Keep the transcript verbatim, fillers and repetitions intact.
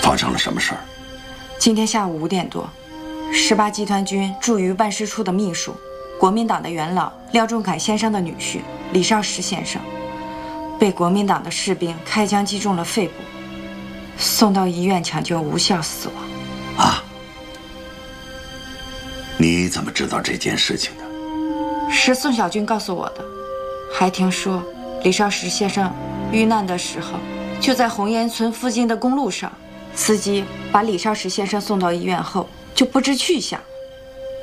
发生了什么事儿？ 今天下午五点多，十八集团军驻于办事处的秘书，国民党的元老廖仲恺先生的女婿李少石先生，被国民党的士兵开枪击中了肺部，送到医院抢救无效死亡。 啊？你怎么知道这件事情的？ 是宋小军告诉我的，还听说李少石先生遇难的时候就在红岩村附近的公路上，司机把李少石先生送到医院后就不知去向。